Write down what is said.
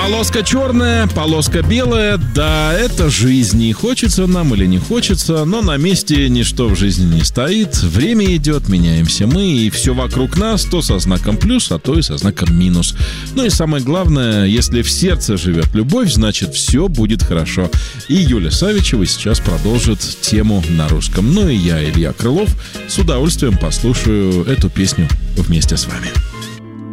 Полоска черная, полоска белая, да, это жизнь. И хочется нам или не хочется, но на месте ничто в жизни не стоит. Время идет, меняемся мы, и все вокруг нас то со знаком плюс, а то и со знаком минус. Ну и самое главное, если в сердце живет любовь, значит все будет хорошо. И Юля Савичева сейчас продолжит тему на русском. Ну и я, Илья Крылов, с удовольствием послушаю эту песню вместе с вами.